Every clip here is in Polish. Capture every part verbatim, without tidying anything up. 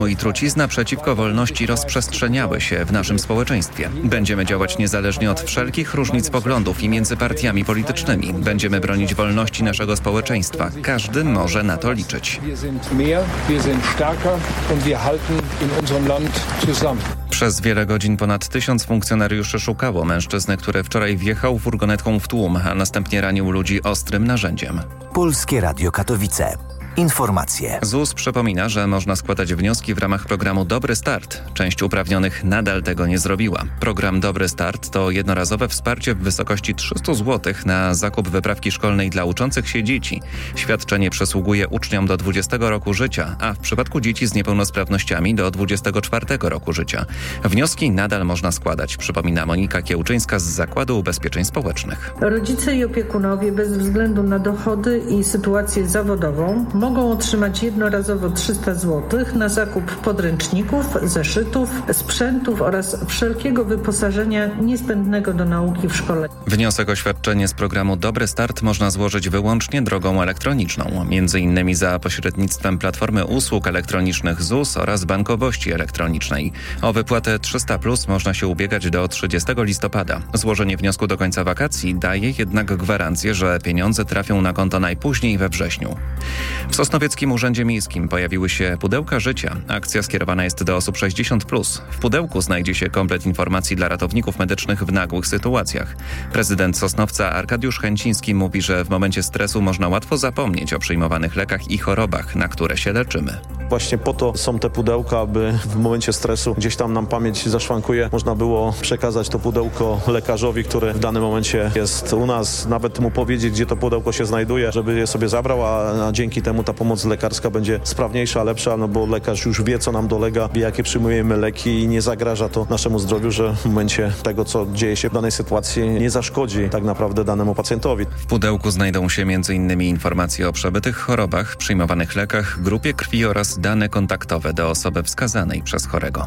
i trucizna przeciwko wolności rozprzestrzeniały się w naszym społeczeństwie. Będziemy działać niezależnie od wszelkich różnic poglądów i między partiami politycznymi. Będziemy bronić wolności naszego społeczeństwa. Każdy może na to liczyć. Przez wiele godzin ponad tysiąc funkcjonariuszy szukało mężczyzny, który wczoraj wjechał furgonetką w tłum, a następnie ranił ludzi ostrym narzędziem. Polskie Radio Katowice. Informacje. Z U S przypomina, że można składać wnioski w ramach programu Dobry Start. Część uprawnionych nadal tego nie zrobiła. Program Dobry Start to jednorazowe wsparcie w wysokości trzysta złotych na zakup wyprawki szkolnej dla uczących się dzieci. Świadczenie przysługuje uczniom do dwudziestego roku życia, a w przypadku dzieci z niepełnosprawnościami do dwudziestego czwartego roku życia. Wnioski nadal można składać, przypomina Monika Kiełczyńska z Zakładu Ubezpieczeń Społecznych. Rodzice i opiekunowie bez względu na dochody i sytuację zawodową mogą otrzymać jednorazowo trzysta złotych na zakup podręczników, zeszytów, sprzętów oraz wszelkiego wyposażenia niezbędnego do nauki w szkole. Wniosek o świadczenie z programu Dobry Start można złożyć wyłącznie drogą elektroniczną, między innymi za pośrednictwem Platformy Usług Elektronicznych Z U S oraz bankowości elektronicznej. O wypłatę trzysta plus można się ubiegać do trzydziestego listopada. Złożenie wniosku do końca wakacji daje jednak gwarancję, że pieniądze trafią na konto najpóźniej we wrześniu. W Sosnowieckim Urzędzie Miejskim pojawiły się pudełka życia. Akcja skierowana jest do osób sześćdziesiąt plus. W pudełku znajdzie się komplet informacji dla ratowników medycznych w nagłych sytuacjach. Prezydent Sosnowca Arkadiusz Chęciński mówi, że w momencie stresu można łatwo zapomnieć o przyjmowanych lekach i chorobach, na które się leczymy. Właśnie po to są te pudełka, aby w momencie stresu gdzieś tam nam pamięć zaszwankuje. Można było przekazać to pudełko lekarzowi, który w danym momencie jest u nas, nawet mu powiedzieć, gdzie to pudełko się znajduje, żeby je sobie zabrał, a, a dzięki temu ta pomoc lekarska będzie sprawniejsza, lepsza, no bo lekarz już wie, co nam dolega, wie, jakie przyjmujemy leki i nie zagraża to naszemu zdrowiu, że w momencie tego, co dzieje się w danej sytuacji, nie zaszkodzi tak naprawdę danemu pacjentowi. W pudełku znajdą się między innymi informacje o przebytych chorobach, przyjmowanych lekach, grupie krwi oraz dane kontaktowe do osoby wskazanej przez chorego.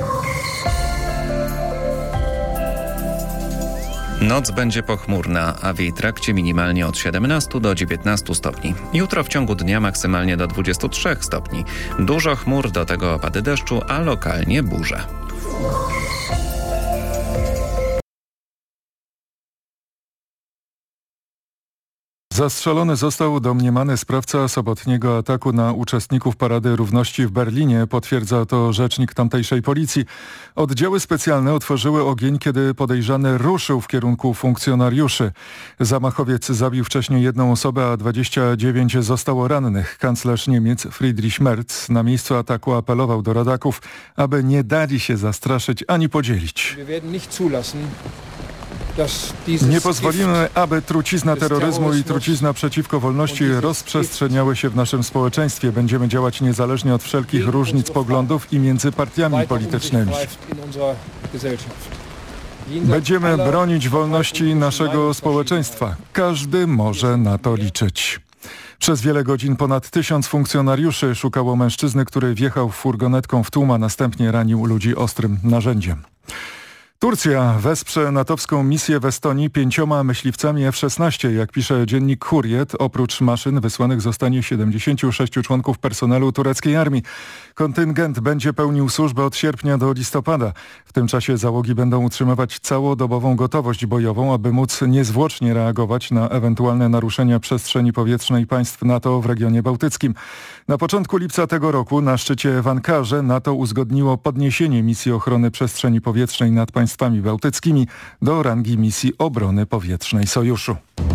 Noc będzie pochmurna, a w jej trakcie minimalnie od siedemnastu do dziewiętnastu stopni. Jutro w ciągu dnia maksymalnie do dwudziestu trzech stopni. Dużo chmur, do tego opady deszczu, a lokalnie burze. Zastrzelony został domniemany sprawca sobotniego ataku na uczestników Parady Równości w Berlinie, potwierdza to rzecznik tamtejszej policji. Oddziały specjalne otworzyły ogień, kiedy podejrzany ruszył w kierunku funkcjonariuszy. Zamachowiec zabił wcześniej jedną osobę, a dwadzieścia dziewięć zostało rannych. Kanclerz Niemiec Friedrich Merz na miejscu ataku apelował do rodaków, aby nie dali się zastraszyć ani podzielić. Nie pozwolimy, aby trucizna terroryzmu i trucizna przeciwko wolności rozprzestrzeniały się w naszym społeczeństwie. Będziemy działać niezależnie od wszelkich różnic poglądów i między partiami politycznymi. Będziemy bronić wolności naszego społeczeństwa. Każdy może na to liczyć. Przez wiele godzin ponad tysiąc funkcjonariuszy szukało mężczyzny, który wjechał furgonetką w tłum, a następnie ranił ludzi ostrym narzędziem. Turcja wesprze natowską misję w Estonii pięcioma myśliwcami F szesnaście. Jak pisze dziennik Hurriyet, oprócz maszyn wysłanych zostanie siedemdziesięciu sześciu członków personelu tureckiej armii. Kontyngent będzie pełnił służbę od sierpnia do listopada. W tym czasie załogi będą utrzymywać całodobową gotowość bojową, aby móc niezwłocznie reagować na ewentualne naruszenia przestrzeni powietrznej państw NATO w regionie bałtyckim. Na początku lipca tego roku na szczycie w Ankarze NATO uzgodniło podniesienie misji ochrony przestrzeni powietrznej nad państwami bałtyckimi do rangi misji obrony powietrznej Sojuszu.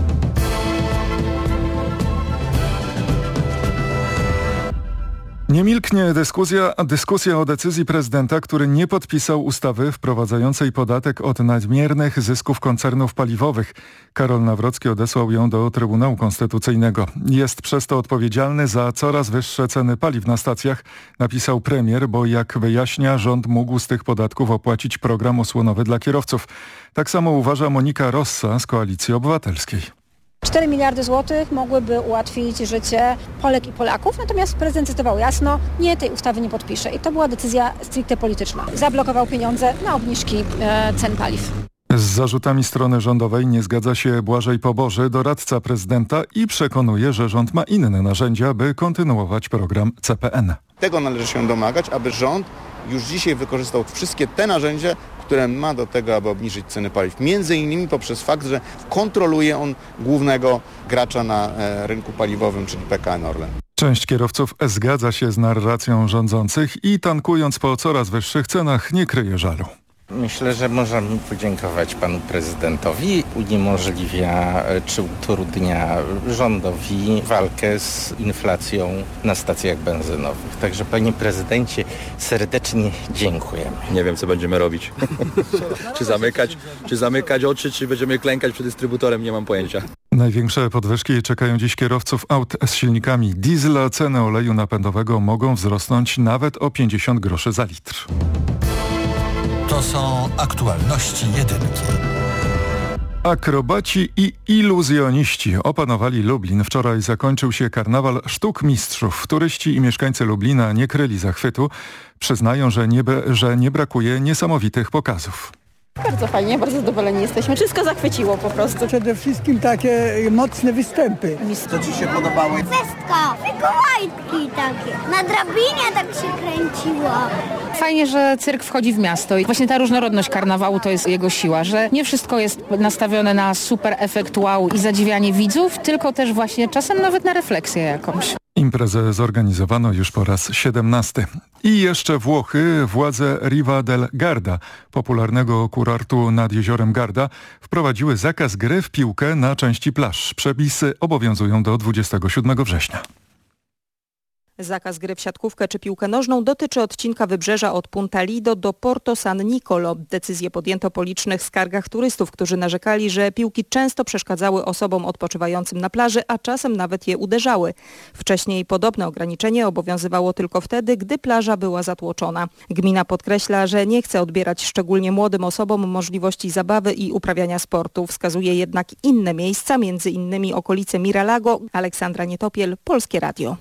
Nie milknie dyskusja, dyskusja o decyzji prezydenta, który nie podpisał ustawy wprowadzającej podatek od nadmiernych zysków koncernów paliwowych. Karol Nawrocki odesłał ją do Trybunału Konstytucyjnego. Jest przez to odpowiedzialny za coraz wyższe ceny paliw na stacjach, napisał premier, bo jak wyjaśnia, rząd mógł z tych podatków opłacić program osłonowy dla kierowców. Tak samo uważa Monika Rossa z Koalicji Obywatelskiej. cztery miliardy złotych mogłyby ułatwić życie Polek i Polaków, natomiast prezydent zdecydował jasno, nie, tej ustawy nie podpisze. I to była decyzja stricte polityczna. Zablokował pieniądze na obniżki e, cen paliw. Z zarzutami strony rządowej nie zgadza się Błażej Poboży, doradca prezydenta, i przekonuje, że rząd ma inne narzędzia, by kontynuować program C P N. Tego należy się domagać, aby rząd już dzisiaj wykorzystał wszystkie te narzędzia, które ma do tego, aby obniżyć ceny paliw. Między innymi poprzez fakt, że kontroluje on głównego gracza na rynku paliwowym, czyli P K N Orlen. Część kierowców zgadza się z narracją rządzących i tankując po coraz wyższych cenach nie kryje żalu. Myślę, że możemy podziękować panu prezydentowi. Uniemożliwia czy utrudnia rządowi walkę z inflacją na stacjach benzynowych. Także panie prezydencie, serdecznie dziękujemy. Nie wiem, co będziemy robić. czy zamykać, czy zamykać oczy, czy będziemy klękać przed dystrybutorem, nie mam pojęcia. Największe podwyżki czekają dziś kierowców aut z silnikami diesla, a ceny oleju napędowego mogą wzrosnąć nawet o pięćdziesiąt groszy za litr. To są aktualności jedynki. Akrobaci i iluzjoniści opanowali Lublin. Wczoraj zakończył się karnawal sztuk mistrzów. Turyści i mieszkańcy Lublina nie kryli zachwytu. Przyznają, że nie, że nie brakuje niesamowitych pokazów. Bardzo fajnie, bardzo zadowoleni jesteśmy. Wszystko zachwyciło po prostu. Przede wszystkim takie mocne występy. Co ci się podobało? Festka, mikołajki takie. Na drabinie tak się kręciło. Fajnie, że cyrk wchodzi w miasto i właśnie ta różnorodność karnawału to jest jego siła, że nie wszystko jest nastawione na super efekt wow i zadziwianie widzów, tylko też właśnie czasem nawet na refleksję jakąś. Imprezę zorganizowano już po raz siedemnasty. I jeszcze Włochy. Władze Riva del Garda, popularnego kurortu nad jeziorem Garda, wprowadziły zakaz gry w piłkę na części plaż. Przepisy obowiązują do dwudziestego siódmego września. Zakaz gry w siatkówkę czy piłkę nożną dotyczy odcinka wybrzeża od Punta Lido do Porto San Nicolo. Decyzję podjęto po licznych skargach turystów, którzy narzekali, że piłki często przeszkadzały osobom odpoczywającym na plaży, a czasem nawet je uderzały. Wcześniej podobne ograniczenie obowiązywało tylko wtedy, gdy plaża była zatłoczona. Gmina podkreśla, że nie chce odbierać szczególnie młodym osobom możliwości zabawy i uprawiania sportu. Wskazuje jednak inne miejsca, między innymi okolice Miralago. Aleksandra Nietopiel, Polskie Radio.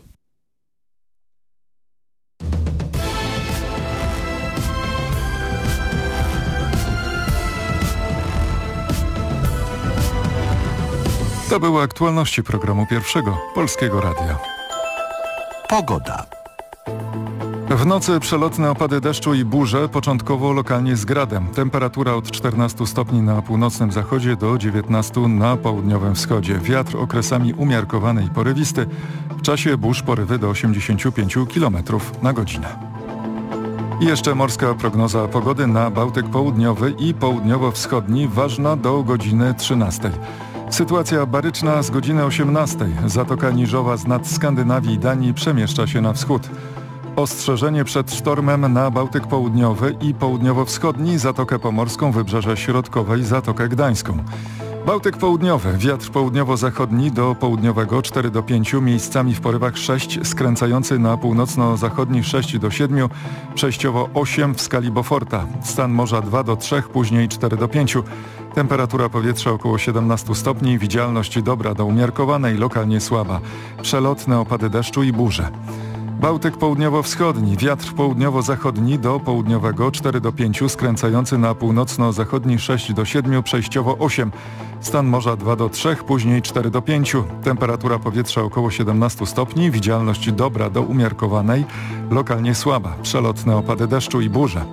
To były aktualności programu Pierwszego Polskiego Radia. Pogoda. W nocy przelotne opady deszczu i burze, początkowo lokalnie z gradem. Temperatura od czternastu stopni na północnym zachodzie do dziewiętnastu na południowym wschodzie. Wiatr okresami umiarkowany i porywisty. W czasie burz porywy do osiemdziesięciu pięciu kilometrów na godzinę. I jeszcze morska prognoza pogody na Bałtyk Południowy i Południowo-Wschodni, ważna do godziny trzynastej. Sytuacja baryczna z godziny osiemnastej. Zatoka Niżowa z nad Skandynawii i Danii przemieszcza się na wschód. Ostrzeżenie przed sztormem na Bałtyk Południowy i Południowo-Wschodni, Zatokę Pomorską, Wybrzeże Środkowe i Zatokę Gdańską. Bałtyk Południowy, wiatr południowo-zachodni do południowego cztery do pięciu, miejscami w porywach sześć, skręcający na północno-zachodni sześć do siedmiu, przejściowo osiem w skali Beauforta. Stan morza dwa do trzech, później cztery do pięciu. Temperatura powietrza około siedemnastu stopni, widzialność dobra do umiarkowanej, lokalnie słaba. Przelotne opady deszczu i burze. Bałtyk Południowo-Wschodni, wiatr południowo-zachodni do południowego cztery do pięciu, skręcający na północno-zachodni sześć do siedmiu, przejściowo osiem. Stan morza dwa do trzech, później cztery do pięciu. Temperatura powietrza około siedemnastu stopni, widzialność dobra do umiarkowanej, lokalnie słaba. Przelotne opady deszczu i burze.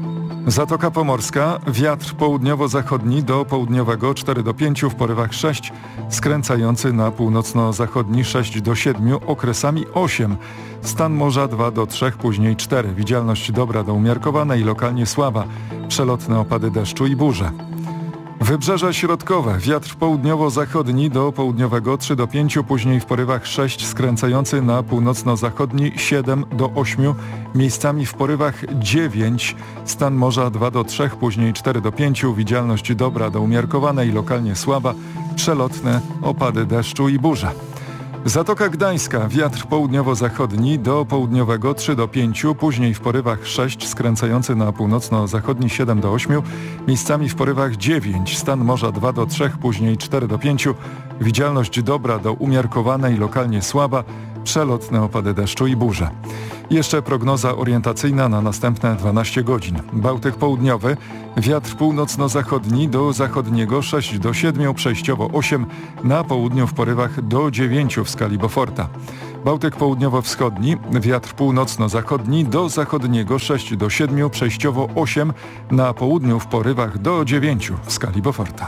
Zatoka Pomorska, wiatr południowo-zachodni do południowego cztery do pięciu, w porywach sześć, skręcający na północno-zachodni sześć do siedmiu, okresami osiem. Stan morza dwa do trzech, później cztery. Widzialność dobra do umiarkowanej, lokalnie słaba. Przelotne opady deszczu i burze. Wybrzeże Środkowe, wiatr południowo-zachodni do południowego trzy do pięciu, później w porywach sześć, skręcający na północno-zachodni siedem do ośmiu, miejscami w porywach dziewięć, stan morza dwa do trzech, później cztery do pięciu, widzialność dobra do umiarkowanej, lokalnie słaba, przelotne opady deszczu i burze. Zatoka Gdańska, wiatr południowo-zachodni do południowego trzy do pięciu, później w porywach sześć, skręcający na północno-zachodni siedem do ośmiu, miejscami w porywach dziewięć, stan morza dwa do trzech, później cztery do pięciu, widzialność dobra do umiarkowanej, lokalnie słaba, przelotne opady deszczu i burze. Jeszcze prognoza orientacyjna na następne dwanaście godzin. Bałtyk Południowy, wiatr północno-zachodni do zachodniego sześć do siedmiu, przejściowo osiem, na południu w porywach do dziewięciu w skali Beauforta. Bałtyk południowo-wschodni, wiatr północno-zachodni do zachodniego sześć do siedmiu, przejściowo osiem, na południu w porywach do dziewięciu w skali Beauforta.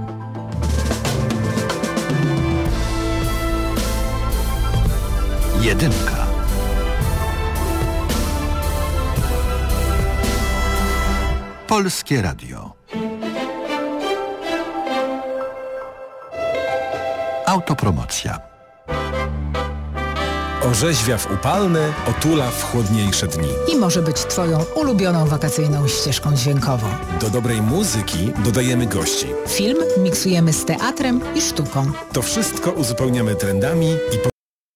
Jedynka. Polskie Radio. Autopromocja. Orzeźwia w upalne, otula w chłodniejsze dni. I może być Twoją ulubioną wakacyjną ścieżką dźwiękową. Do dobrej muzyki dodajemy gości. Film miksujemy z teatrem i sztuką. To wszystko uzupełniamy trendami i